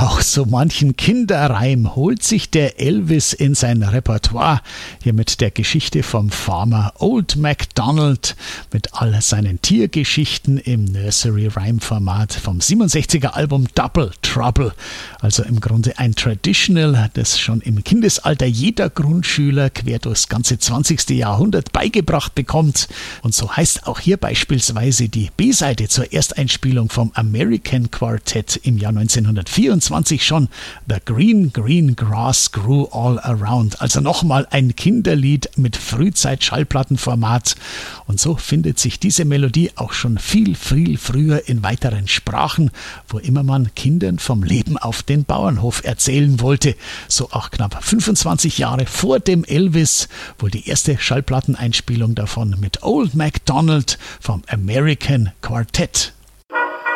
Auch so manchen Kinderreim holt sich der Elvis in sein Repertoire. Hier mit der Geschichte vom Farmer Old MacDonald mit all seinen Tiergeschichten im Nursery-Rhyme-Format vom 67er Album Double Trouble. Also im Grunde ein Traditional, das schon im Kindesalter jeder Grundschüler quer durchs ganze 20. Jahrhundert beigebracht bekommt. Und so heißt auch hier beispielsweise die B-Seite zur Ersteinspielung vom American Quartet im Jahr 1924 schon The Green Green Grass Grew All Around. Also nochmal ein Kinderlied mit Frühzeit-Schallplattenformat. Und so findet sich diese Melodie auch schon viel, viel früher in weiteren Sprachen, wo immer man Kindern vom Leben auf den Bauernhof erzählen wollte. So auch knapp 25 Jahre vor dem Elvis, wohl die erste Schallplatteneinspielung davon mit Old MacDonald vom American Quartet.